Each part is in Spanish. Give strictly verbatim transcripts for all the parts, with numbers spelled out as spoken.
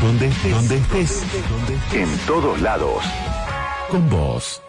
Donde estés, donde estés, en todos lados. Con vos.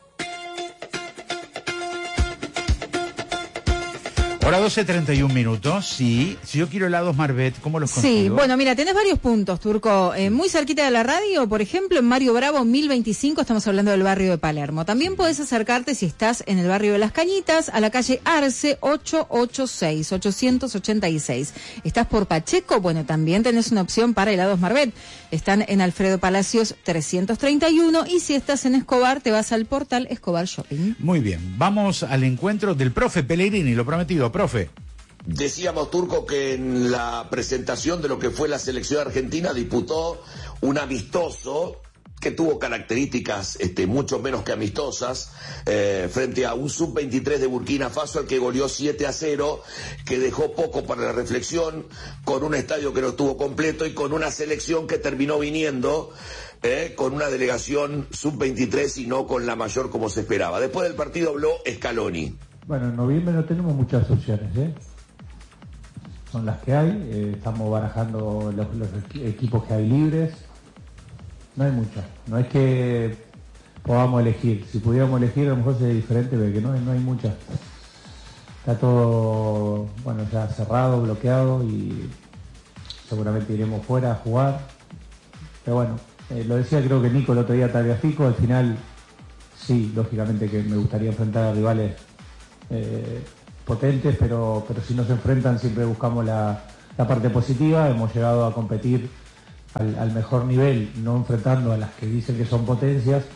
Hora doce treinta y un minutos. Sí, si yo quiero helados Marvet, ¿cómo los consigo? Sí, bueno, mira, tenés varios puntos, Turco. Eh, muy cerquita de la radio, por ejemplo, en Mario Bravo mil veinticinco, estamos hablando del barrio de Palermo. También podés acercarte, si estás en el barrio de Las Cañitas, a la calle Arce ochocientos ochenta y seis, ochocientos ochenta y seis. ¿Estás por Pacheco? Bueno, también tenés una opción para helados Marvet. Están en Alfredo Palacios trescientos treinta y uno, y si estás en Escobar, te vas al portal Escobar Shopping. Muy bien, vamos al encuentro del profe Pellegrini, lo prometido, profe. Decíamos, Turco, que en la presentación de lo que fue la selección argentina disputó un amistoso que tuvo características este, mucho menos que amistosas, eh, frente a un sub veintitrés de Burkina Faso, al que goleó siete a cero, que dejó poco para la reflexión, con un estadio que no estuvo completo y con una selección que terminó viniendo eh, con una delegación sub veintitrés y no con la mayor como se esperaba. Después del partido habló Scaloni. Bueno, en noviembre no tenemos muchas opciones, ¿eh? Son las que hay, eh, estamos barajando los, los equipos que hay libres. No hay muchas, no es que podamos elegir. Si pudiéramos elegir, a lo mejor sería diferente, pero que no, no hay muchas. Está todo, bueno, ya cerrado, bloqueado, y seguramente iremos fuera a jugar. Pero bueno, eh, lo decía creo que Nico el otro día, Tagliafico, al final sí, lógicamente que me gustaría enfrentar a rivales eh, potentes, pero, pero si nos enfrentan siempre buscamos la, la parte positiva. Hemos llegado a competir Al, al mejor nivel, no enfrentando a las que dicen que son potencias.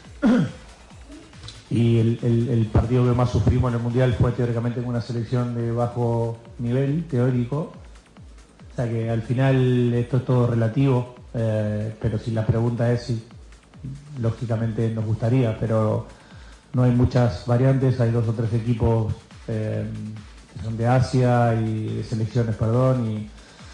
Y el, el, el partido que más sufrimos en el Mundial fue teóricamente con una selección de bajo nivel teórico. O sea que al final esto es todo relativo, eh, pero si la pregunta es si, lógicamente nos gustaría, pero no hay muchas variantes. Hay dos o tres equipos eh, que son de Asia y de selecciones, perdón, y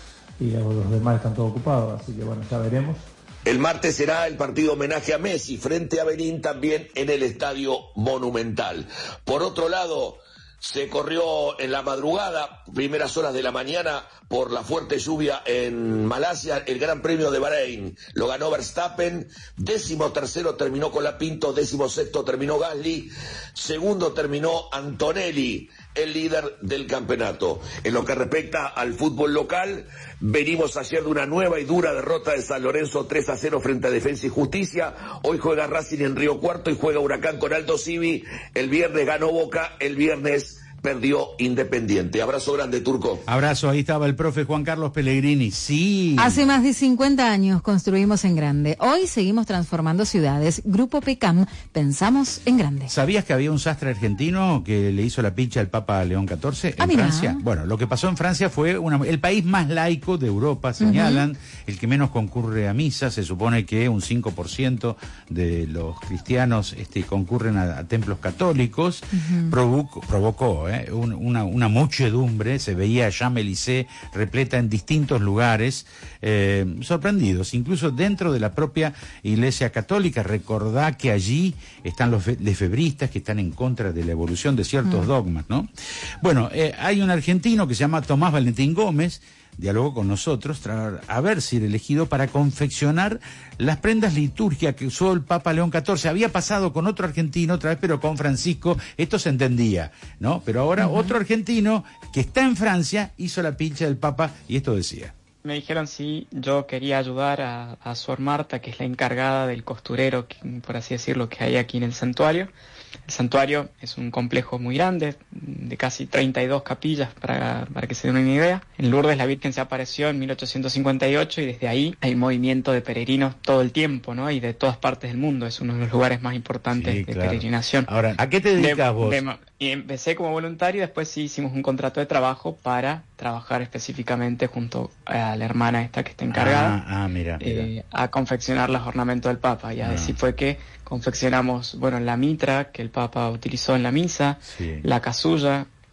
y los demás están todos ocupados, así que bueno, ya veremos. El martes será el partido homenaje a Messi frente a Benín, también en el Estadio Monumental. Por otro lado, se corrió en la madrugada, primeras horas de la mañana, por la fuerte lluvia en Malasia, el Gran Premio de Bahrein. Lo ganó Verstappen, décimo tercero terminó Colapinto, décimo sexto terminó Gasly, segundo terminó Antonelli, el líder del campeonato. En lo que respecta al fútbol local, venimos ayer de una nueva y dura derrota de San Lorenzo tres a cero frente a Defensa y Justicia. Hoy juega Racing en Río Cuarto y juega Huracán con Aldo Civi. El viernes ganó Boca, el viernes perdió Independiente. Abrazo grande, Turco. Abrazo, ahí estaba el profe Juan Carlos Pellegrini. Sí. Hace más de cincuenta años construimos en grande. Hoy seguimos transformando ciudades. Grupo PECAM, pensamos en grande. ¿Sabías que había un sastre argentino que le hizo la pincha al Papa León catorce en ah, Francia? Bueno, lo que pasó en Francia fue una, el país más laico de Europa, señalan, uh-huh. el que menos concurre a misa. Se supone que un cinco por ciento de los cristianos este, concurren a, a templos católicos. Uh-huh. Provocó, provocó ¿eh? Una, una muchedumbre, se veía Champs-Élysées repleta en distintos lugares, eh, sorprendidos, incluso dentro de la propia Iglesia Católica. Recordá que allí están los lefebristas que están en contra de la evolución de ciertos mm. dogmas, ¿no? Bueno, eh, hay un argentino que se llama Tomás Valentín Gómez, dialogó con nosotros, tra- a ver si era elegido para confeccionar las prendas litúrgicas que usó el Papa León catorce. Había pasado con otro argentino otra vez, pero con Francisco, esto se entendía, ¿no? Pero ahora uh-huh. otro argentino que está en Francia hizo la pincha del Papa y esto decía. Me dijeron si yo quería ayudar a, a Sor Marta, que es la encargada del costurero, que, por así decirlo, que hay aquí en el santuario. El santuario es un complejo muy grande, de casi treinta y dos capillas, para, para que se den una idea. En Lourdes la Virgen se apareció en mil ochocientos cincuenta y ocho y desde ahí hay movimiento de peregrinos todo el tiempo, ¿no? Y de todas partes del mundo, es uno de los lugares más importantes sí, de claro. peregrinación. Ahora, ¿a qué te dedicas de, vos? De, y empecé como voluntario y después sí hicimos un contrato de trabajo para trabajar específicamente junto a la hermana esta que está encargada ah, ah, mira, mira. Eh, a confeccionar los ornamentos del Papa. Y ah. así fue que confeccionamos, bueno, la mitra que el Papa utilizó en la misa, sí. la casulla,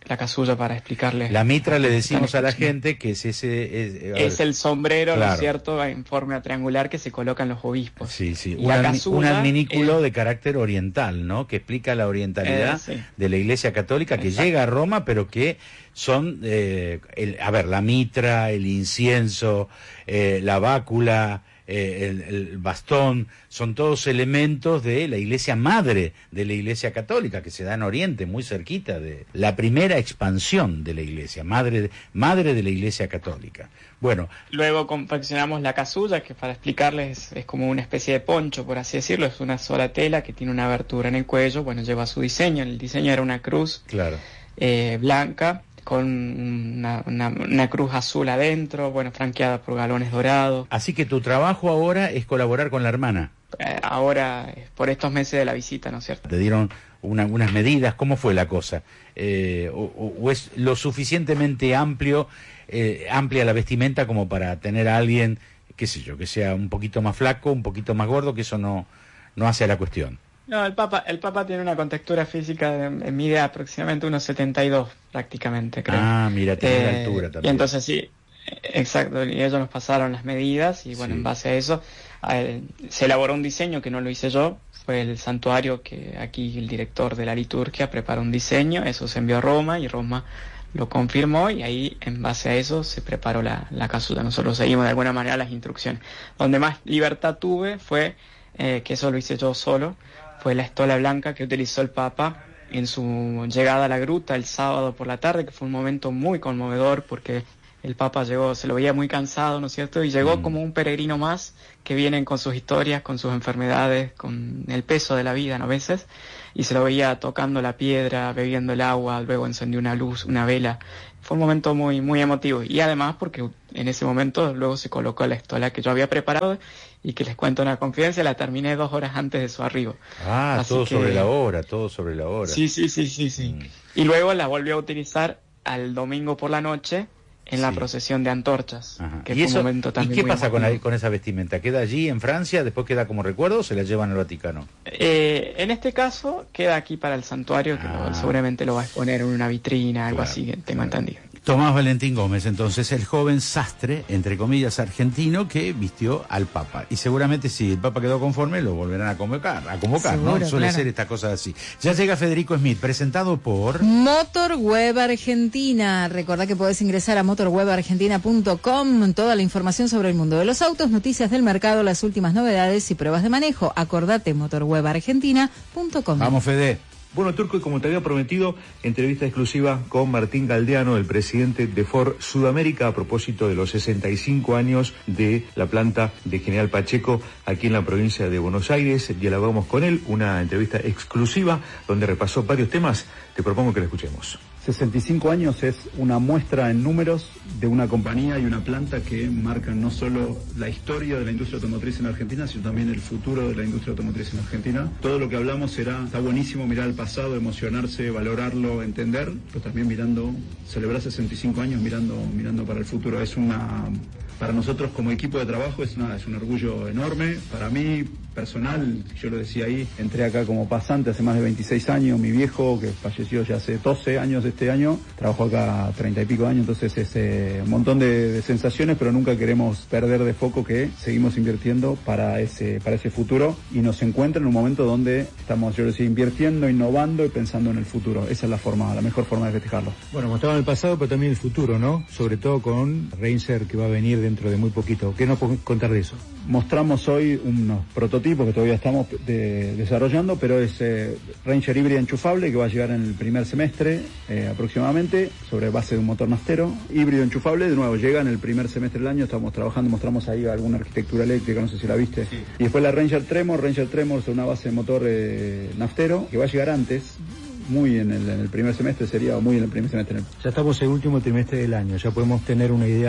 la casulla para explicarles. La mitra le decimos a la gente que es ese... Es, ver, es el sombrero, claro. ¿no es cierto?, en forma triangular que se colocan los obispos. Sí, sí, Y un, la admi- casulla un adminículo es- de carácter oriental, ¿no?, que explica la orientalidad Eh, sí. de la Iglesia Católica, que Exacto. llega a Roma, pero que son, eh, el, a ver, la mitra, el incienso, eh, la bácula, eh, el, el bastón, son todos elementos de la Iglesia Madre de la Iglesia Católica, que se da en Oriente, muy cerquita de la primera expansión de la Iglesia, madre, madre de la Iglesia Católica. Bueno, Luego confeccionamos la casulla, que para explicarles es como una especie de poncho, por así decirlo, es una sola tela que tiene una abertura en el cuello, bueno, lleva su diseño, el diseño era una cruz claro. eh, blanca, con una, una, una cruz azul adentro, bueno, franqueada por galones dorados. Así que tu trabajo ahora es colaborar con la hermana. Eh, ahora, eh, por estos meses de la visita, ¿no es cierto? Te dieron una, unas medidas, ¿cómo fue la cosa? Eh, o, o es lo suficientemente amplio, eh, amplia la vestimenta como para tener a alguien, qué sé yo, que sea un poquito más flaco, un poquito más gordo, que eso no, no hace a la cuestión. No, el Papa, el Papa tiene una contextura física, de, de mide aproximadamente unos setenta y dos prácticamente, creo. Ah, mira, tiene la Eh, altura Y también. entonces sí, exacto, y ellos nos pasaron las medidas y bueno, Sí. en base a eso eh, se elaboró un diseño que no lo hice yo, fue el santuario que aquí el director de la liturgia preparó un diseño, eso se envió a Roma y Roma lo confirmó y ahí en base a eso se preparó la, la casulla. Nosotros seguimos de alguna manera las instrucciones. Donde más libertad tuve fue, eh, que eso lo hice yo solo, fue la estola blanca que utilizó el Papa en su llegada a la gruta el sábado por la tarde, que fue un momento muy conmovedor porque el Papa llegó, se lo veía muy cansado, ¿no es cierto? Y llegó Mm. como un peregrino más que vienen con sus historias, con sus enfermedades, con el peso de la vida, ¿no? A veces, y se lo veía tocando la piedra, bebiendo el agua, luego encendió una luz, una vela. Fue un momento muy, muy emotivo. Y además porque en ese momento luego se colocó la estola que yo había preparado y que les cuento una confidencia, la terminé dos horas antes de su arribo. Ah, Así todo que- sobre la hora, todo sobre la hora. Sí, sí, sí, sí, sí. Mm. Y luego la volvió a utilizar al domingo por la noche en la Sí. procesión de antorchas, Ajá. que ¿Y, fue eso, un momento ¿Y también qué muy pasa con, la- emotivo. con esa vestimenta? ¿Queda allí en Francia, después queda como recuerdo o se la llevan al Vaticano? Eh, en este caso queda aquí para el santuario, que Ah. lo- seguramente lo va a exponer en una vitrina, algo Claro, así, tengo claro. entendido. Tomás Valentín Gómez, entonces, el joven sastre, entre comillas, argentino, que vistió al Papa. Y seguramente si el Papa quedó conforme, lo volverán a convocar, a convocar, Seguro, ¿no? Suele claro. ser esta cosa así. Ya llega Federico Smith, presentado por... Motor Web Argentina. Recordá que podés ingresar a motor web argentina punto com, toda la información sobre el mundo de los autos, noticias del mercado, las últimas novedades y pruebas de manejo. Acordate, motor web argentina punto com. Vamos, Fede. Bueno, Turco, y como te había prometido, entrevista exclusiva con Martín Galdeano, el presidente de Ford Sudamérica, a propósito de los sesenta y cinco años de la planta de General Pacheco aquí en la provincia de Buenos Aires. Dialogamos con él, una entrevista exclusiva donde repasó varios temas. Te propongo que la escuchemos. sesenta y cinco años es una muestra en números de una compañía y una planta que marcan no solo la historia de la industria automotriz en Argentina, sino también el futuro de la industria automotriz en Argentina. Todo lo que hablamos será, está buenísimo mirar al pasado, emocionarse, valorarlo, entender, pero también mirando, celebrar sesenta y cinco años mirando, mirando para el futuro. Es una, para nosotros como equipo de trabajo es, una, es un orgullo enorme. Para mí, personal, yo lo decía ahí, entré acá como pasante hace más de veintiséis años, mi viejo, que falleció ya hace doce años este año, trabajó acá treinta y pico años, entonces es eh, un montón de, de sensaciones, pero nunca queremos perder de foco que seguimos invirtiendo para ese, para ese futuro y nos encuentra en un momento donde estamos, yo lo decía, invirtiendo, innovando y pensando en el futuro. Esa es la forma, la mejor forma de festejarlo. Bueno, mostramos el pasado, pero también el futuro, ¿no? Sobre todo con Ranger, que va a venir dentro de muy poquito. ¿Qué nos puedes contar de eso? Mostramos hoy unos prototipos que todavía estamos de, desarrollando, pero es eh, Ranger híbrida enchufable que va a llegar en el primer semestre eh, aproximadamente, sobre base de un motor naftero. Híbrido enchufable, de nuevo, llega en el primer semestre del año, estamos trabajando, mostramos ahí alguna arquitectura eléctrica, no sé si la viste. Sí. Y después la Ranger Tremor, Ranger Tremor sobre una base de motor eh, naftero, que va a llegar antes, muy en el, en el primer semestre, sería muy en el primer semestre. Ya estamos en el último trimestre del año, ya podemos tener una idea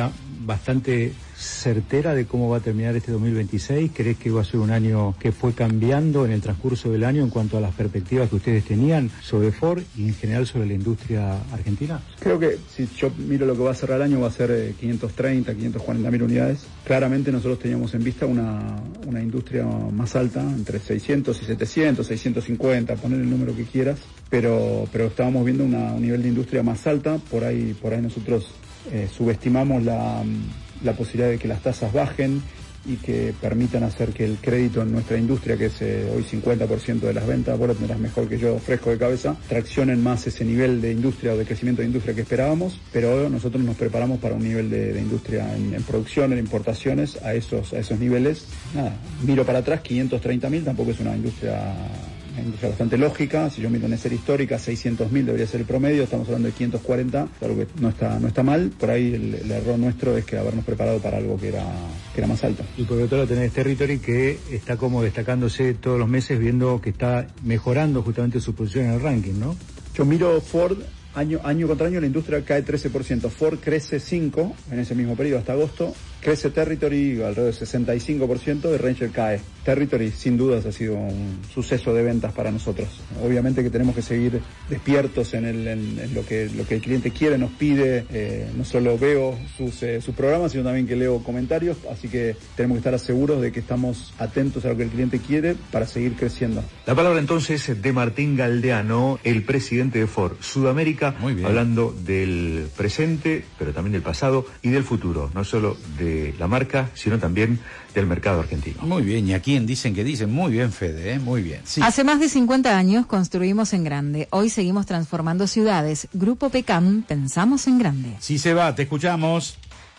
bastante certera de cómo va a terminar este dos mil veintiséis? ¿Crees que va a ser un año que fue cambiando en el transcurso del año en cuanto a las perspectivas que ustedes tenían sobre Ford y en general sobre la industria argentina? Creo que si yo miro lo que va a cerrar el año va a ser eh, quinientos treinta, quinientos cuarenta mil unidades. Claramente nosotros teníamos en vista una, una industria más alta, entre seiscientos y setecientos, seiscientos cincuenta, poner el número que quieras, pero, pero estábamos viendo una, un nivel de industria más alta. Por ahí, por ahí nosotros eh, subestimamos la, la posibilidad de que las tasas bajen y que permitan hacer que el crédito en nuestra industria, que es eh, hoy cincuenta por ciento de las ventas, vos lo tendrás mejor que yo, fresco de cabeza, traccionen más ese nivel de industria o de crecimiento de industria que esperábamos, pero nosotros nos preparamos para un nivel de, de industria en, en producción, en importaciones, a esos, a esos niveles. Nada, miro para atrás, quinientos treinta mil tampoco es una industria... una industria bastante lógica. Si yo miro en serie histórica, seiscientos mil debería ser el promedio, estamos hablando de quinientos cuarenta, algo que no está, no está mal. Por ahí el, el error nuestro es que habernos preparado para algo que era, que era más alto. Y por otro lado tenés Territory, que está como destacándose todos los meses, viendo que está mejorando justamente su posición en el ranking, ¿no? Yo miro Ford, año, año contra año la industria cae trece por ciento, Ford crece cinco por ciento en ese mismo periodo hasta agosto, crece Territory alrededor de sesenta y cinco por ciento y Ranger cae. Territory sin dudas ha sido un suceso de ventas para nosotros. Obviamente que tenemos que seguir despiertos en, el, en, en lo, que, lo que el cliente quiere, nos pide. Eh, no solo veo sus, eh, sus programas, sino también que leo comentarios, así que tenemos que estar seguros de que estamos atentos a lo que el cliente quiere para seguir creciendo. La palabra entonces de Martín Galdeano, el presidente de Ford Sudamérica, hablando del presente, pero también del pasado y del futuro, no solo de la marca, sino también del mercado argentino. Muy bien, y aquí en Dicen que Dicen, muy bien, Fede, ¿eh? Muy bien. Sí. Hace más de cincuenta años construimos en grande, hoy seguimos transformando ciudades. Grupo Pecam, pensamos en grande. Sí, se va, te escuchamos.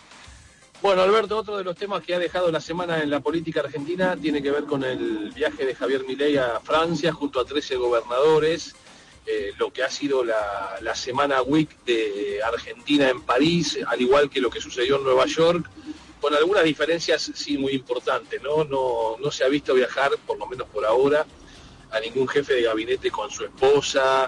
Bueno, Alberto, otro de los temas que ha dejado la semana en la política argentina tiene que ver con el viaje de Javier Milei a Francia junto a trece gobernadores, eh, lo que ha sido la, la semana week de Argentina en París, al igual que lo que sucedió en Nueva York, con algunas diferencias sí muy importantes, ¿no? No, no se ha visto viajar, por lo menos por ahora, a ningún jefe de gabinete con su esposa.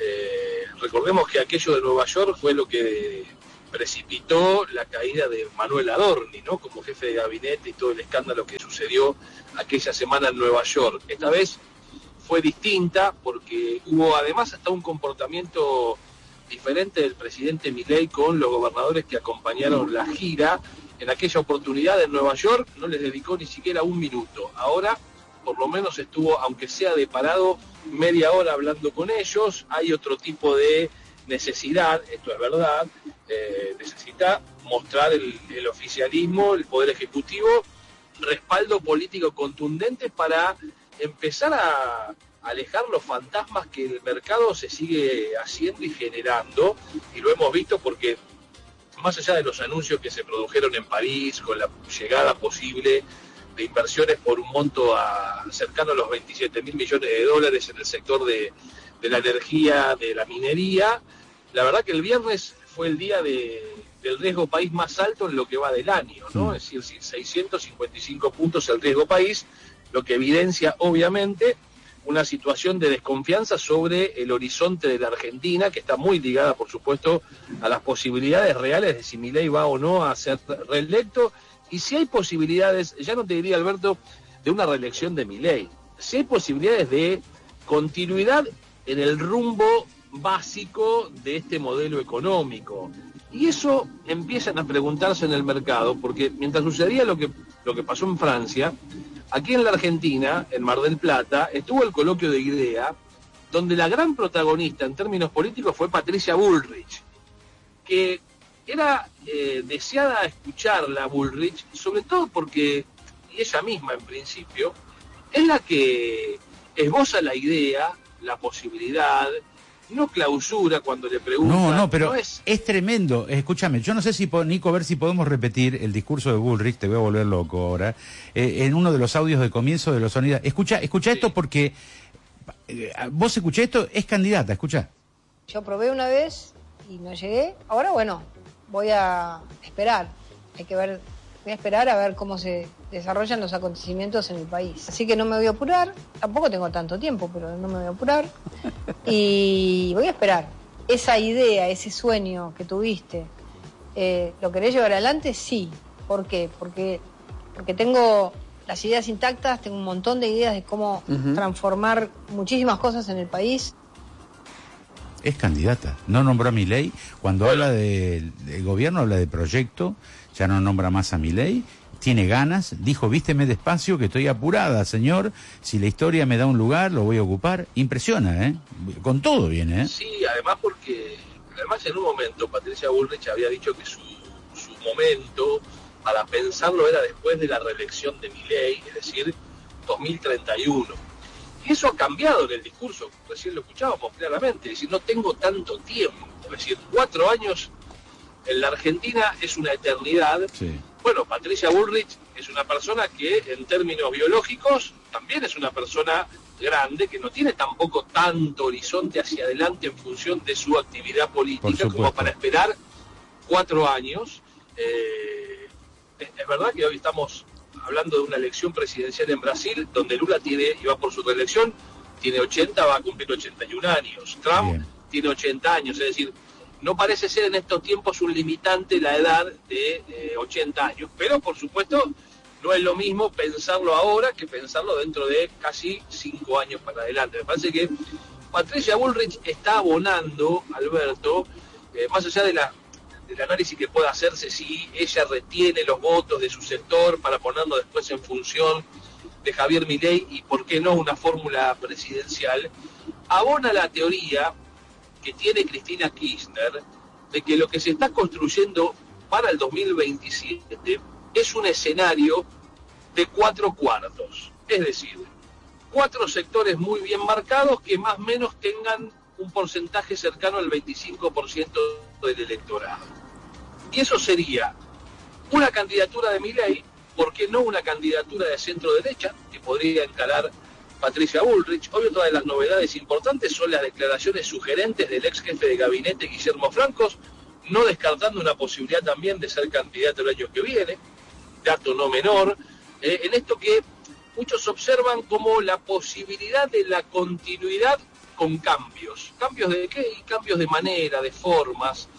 Eh, recordemos que aquello de Nueva York fue lo que precipitó la caída de Manuel Adorni, ¿no? Como jefe de gabinete y todo el escándalo que sucedió aquella semana en Nueva York. Esta vez fue distinta porque hubo además hasta un comportamiento diferente del presidente Milei con los gobernadores que acompañaron la gira. En aquella oportunidad en Nueva York no les dedicó ni siquiera un minuto. Ahora, por lo menos estuvo, aunque sea de parado, media hora hablando con ellos. Hay otro tipo de necesidad, esto es verdad, eh, necesita mostrar el, el oficialismo, el Poder Ejecutivo, respaldo político contundente para empezar a alejar los fantasmas que el mercado se sigue haciendo y generando, y lo hemos visto porque más allá de los anuncios que se produjeron en París, con la llegada posible de inversiones por un monto a, cercano a los veintisiete mil millones de dólares en el sector de, de la energía, de la minería, la verdad que el viernes fue el día de, del riesgo país más alto en lo que va del año, ¿no? Es decir, seiscientos cincuenta y cinco puntos el riesgo país, lo que evidencia obviamente una situación de desconfianza sobre el horizonte de la Argentina, que está muy ligada, por supuesto, a las posibilidades reales de si Milei va o no a ser reelecto, y si hay posibilidades, ya no te diría, Alberto, de una reelección de Milei, si hay posibilidades de continuidad en el rumbo básico de este modelo económico. Y eso empiezan a preguntarse en el mercado, porque mientras sucedía lo que, lo que pasó en Francia, aquí en la Argentina, en Mar del Plata, estuvo el coloquio de IDEA, donde la gran protagonista en términos políticos fue Patricia Bullrich, que era eh, deseada escucharla, Bullrich, sobre todo porque, y ella misma en principio, es la que esboza la idea, la posibilidad, no clausura cuando le preguntan. No, no, pero no es... es tremendo. Escúchame, yo no sé si, Nico, a ver si podemos repetir el discurso de Bullrich, te voy a volver loco ahora, eh, en uno de los audios de comienzo de los sonidos. Escucha, escucha sí. Esto porque, eh, vos escuché esto, es candidata, escucha. Yo probé una vez y no llegué, ahora bueno, voy a esperar, hay que ver, voy a esperar a ver cómo se desarrollan los acontecimientos en el país. Así que no me voy a apurar, tampoco tengo tanto tiempo, pero no me voy a apurar. Y voy a esperar. Esa idea, ese sueño que tuviste Eh, ¿Lo querés llevar adelante? Sí. ¿Por qué? Porque, porque tengo las ideas intactas, tengo un montón de ideas de cómo uh-huh. transformar muchísimas cosas en el país. Es candidata, no nombró a Milei. Cuando bueno. habla de, de gobierno, habla de proyecto, ya no nombra más a Milei. Tiene ganas, dijo, vísteme despacio que estoy apurada, señor, si la historia me da un lugar, lo voy a ocupar. Impresiona, ¿eh? Con todo viene, ¿eh? Sí, además porque, además en un momento Patricia Bullrich había dicho que su, su momento para pensarlo era después de la reelección de Milei, es decir, dos mil treinta y uno. Y eso ha cambiado en el discurso, recién lo escuchábamos claramente, es decir, no tengo tanto tiempo, es decir, cuatro años en la Argentina es una eternidad. Sí. Bueno, Patricia Bullrich es una persona que en términos biológicos también es una persona grande, que no tiene tampoco tanto horizonte hacia adelante en función de su actividad política como para esperar cuatro años. Eh, es, es verdad que hoy estamos hablando de una elección presidencial en Brasil, donde Lula tiene, y va por su reelección, tiene ochenta, va a cumplir ochenta y un años. Trump Bien. tiene ochenta años, es decir, no parece ser en estos tiempos un limitante la edad de eh, ochenta años, pero por supuesto no es lo mismo pensarlo ahora que pensarlo dentro de casi cinco años para adelante. Me parece que Patricia Bullrich está abonando, Alberto, eh, más allá de la, del análisis que pueda hacerse si ella retiene los votos de su sector para ponerlo después en función de Javier Milei y por qué no una fórmula presidencial, abona la teoría que tiene Cristina Kirchner de que lo que se está construyendo para el dos mil veintisiete es un escenario de cuatro cuartos, es decir, cuatro sectores muy bien marcados que más o menos tengan un porcentaje cercano al veinticinco por ciento del electorado. Y eso sería una candidatura de Milei, ¿por qué no una candidatura de centro derecha que podría encarar Patricia Bullrich? Hoy otra de las novedades importantes son las declaraciones sugerentes del ex jefe de gabinete Guillermo Francos, no descartando una posibilidad también de ser candidato el año que viene, dato no menor, eh, en esto que muchos observan como la posibilidad de la continuidad con cambios. ¿Cambios de qué? Y cambios de manera, de formas,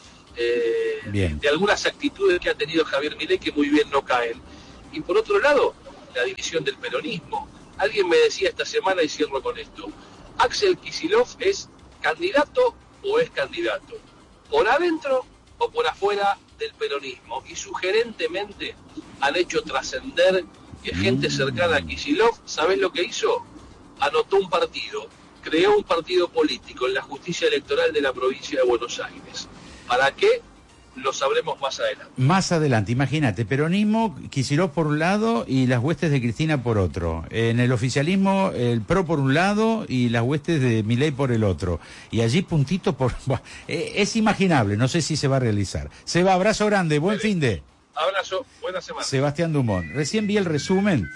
eh, de, de algunas actitudes que ha tenido Javier Milei que muy bien no caen. Y por otro lado, la división del peronismo. Alguien me decía esta semana, y cierro con esto, ¿Axel Kicillof es candidato o es candidato? ¿Por adentro o por afuera del peronismo? Y sugerentemente han hecho trascender que gente cercana a Kicillof, ¿sabés lo que hizo? Anotó un partido, creó un partido político en la justicia electoral de la provincia de Buenos Aires. ¿Para qué? Lo sabremos más adelante. Más adelante, imagínate, peronismo, Kicillof por un lado y las huestes de Cristina por otro. En el oficialismo, el PRO por un lado y las huestes de Milei por el otro. Y allí puntito por... Bueno, es imaginable, no sé si se va a realizar. Seba, abrazo grande, buen fin de... Abrazo, buena semana. Sebastián Dumont. Recién vi el resumen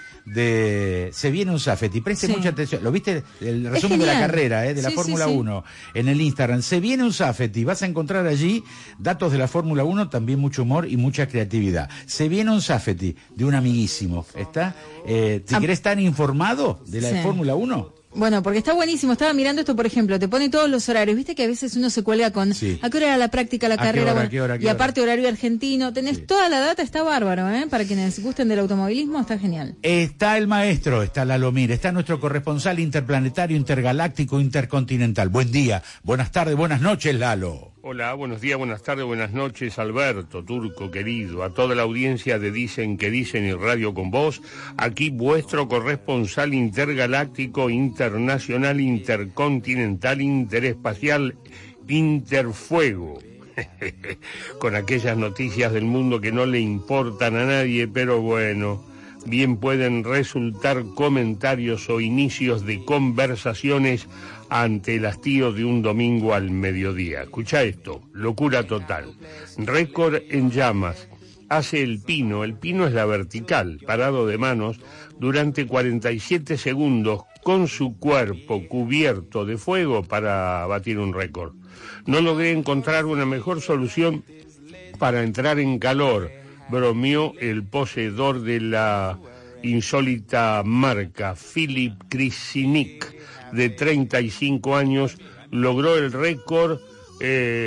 de Se viene un Safety. Preste sí. mucha atención. ¿Lo viste? El resumen de la carrera, ¿eh? de la sí, Fórmula sí, sí. uno en el Instagram. Se viene un Safety. Vas a encontrar allí datos de la Fórmula uno, también mucho humor y mucha creatividad. Se viene un Safety de un amiguísimo. ¿Está? Eh, ¿Te ah. querés estar informado de la sí. Fórmula uno? Bueno, porque está buenísimo. Estaba mirando esto, por ejemplo, te pone todos los horarios. Viste que a veces uno se cuelga con sí. ¿a qué hora era la práctica, la carrera? Hora, bueno, qué hora, qué y aparte hora? horario argentino. Tenés sí. toda la data, está bárbaro, ¿eh? Para quienes gusten del automovilismo, está genial. Está el maestro, está Lalo Mir, está nuestro corresponsal interplanetario, intergaláctico, intercontinental. Buen día, buenas tardes, buenas noches, Lalo. Hola, buenos días, buenas tardes, buenas noches, Alberto, Turco, querido, a toda la audiencia de Dicen que Dicen y Radio con Vos, aquí vuestro corresponsal intergaláctico, internacional, intercontinental, interespacial, interfuego, con aquellas noticias del mundo que no le importan a nadie, pero bueno, bien pueden resultar comentarios o inicios de conversaciones ante el hastío de un domingo al mediodía. Escucha esto, locura total. Récord en llamas. Hace el pino, el pino es la vertical, parado de manos, durante cuarenta y siete segundos con su cuerpo cubierto de fuego para batir un récord. No logré encontrar una mejor solución para entrar en calor, bromeó el poseedor de la insólita marca, Philip Krisinik, de treinta y cinco años, logró el récord eh,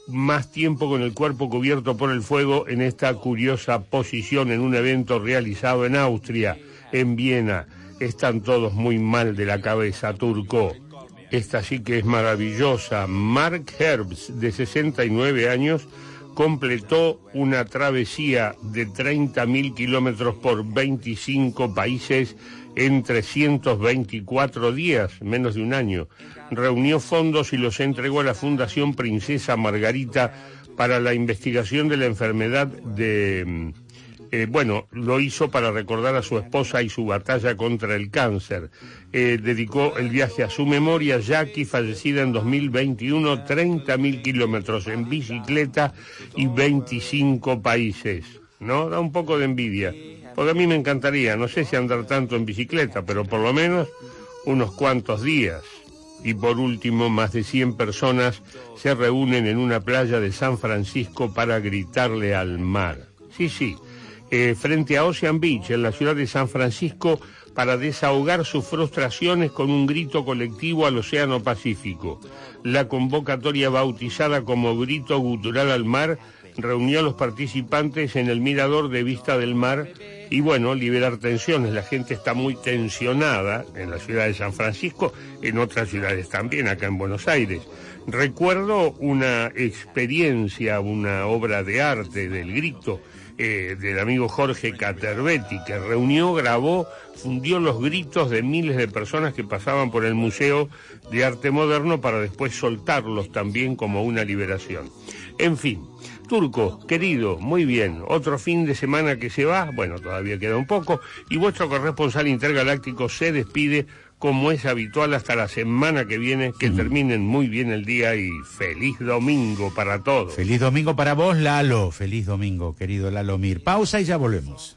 más tiempo con el cuerpo cubierto por el fuego en esta curiosa posición en un evento realizado en Austria, en Viena. Están todos muy mal de la cabeza, Turco. Esta sí que es maravillosa. Mark Herbst, de sesenta y nueve años, completó una travesía de treinta mil kilómetros por veinticinco países en trescientos veinticuatro días, menos de un año. Reunió fondos y los entregó a la Fundación Princesa Margarita para la investigación de la enfermedad de... Eh, bueno, lo hizo para recordar a su esposa y su batalla contra el cáncer. Eh, dedicó el viaje a su memoria, Jackie, fallecida en dos mil veintiuno, treinta mil kilómetros en bicicleta y veinticinco países. ¿No? Da un poco de envidia. Porque a mí me encantaría, no sé si andar tanto en bicicleta, pero por lo menos unos cuantos días. Y por último, más de cien personas se reúnen en una playa de San Francisco para gritarle al mar. Sí, sí. Eh, frente a Ocean Beach, en la ciudad de San Francisco, para desahogar sus frustraciones con un grito colectivo al Océano Pacífico. La convocatoria, bautizada como Grito Gutural al Mar, reunió a los participantes en el mirador de Vista del Mar y, bueno, liberar tensiones. La gente está muy tensionada en la ciudad de San Francisco, en otras ciudades también, acá en Buenos Aires. Recuerdo una experiencia, una obra de arte del grito, Eh, del amigo Jorge Caterbetti, que reunió, grabó, fundió los gritos de miles de personas que pasaban por el Museo de Arte Moderno para después soltarlos también como una liberación. En fin, Turco, querido, muy bien, otro fin de semana que se va, bueno, todavía queda un poco, y vuestro corresponsal intergaláctico se despide como es habitual hasta la semana que viene. Que terminen muy bien el día y feliz domingo para todos. Feliz domingo para vos, Lalo. Feliz domingo, querido Lalo Mir. Pausa y ya volvemos.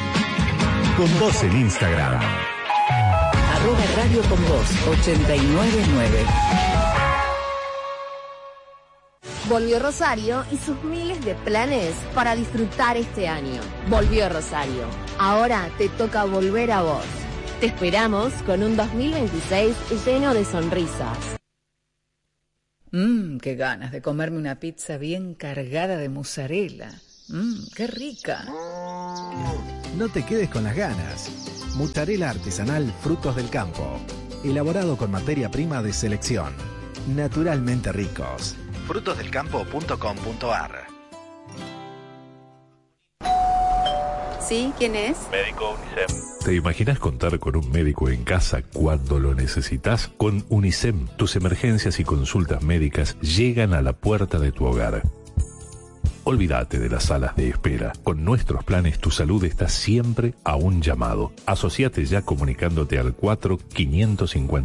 Con vos en Instagram. Arroba Radio Con Vos ochenta y nueve punto nueve. Volvió Rosario y sus miles de planes para disfrutar este año. Volvió Rosario. Ahora te toca volver a vos. Te esperamos con un dos mil veintiséis lleno de sonrisas. Mmm, qué ganas de comerme una pizza bien cargada de mozzarella. Mmm, qué rica. No te quedes con las ganas. Mozzarella artesanal Frutos del Campo. Elaborado con materia prima de selección. Naturalmente ricos. frutos del campo punto com punto a r. ¿Sí? ¿Quién es? Médico UNICEF. ¿Te imaginas contar con un médico en casa cuando lo necesitas? Con UNICEF, tus emergencias y consultas médicas llegan a la puerta de tu hogar. Olvídate de las salas de espera. Con nuestros planes, tu salud está siempre a un llamado. Asociate ya comunicándote al cuatro cinco cinco